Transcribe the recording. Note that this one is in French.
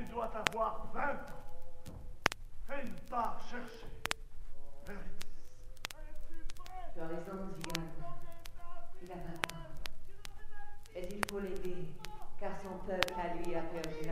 Il doit avoir 20 ans. Elle part chercher Eurydice. Tu as raison, Zigan. Il a 20 ans. Mais il faut l'aider, car son peuple à lui a perdu la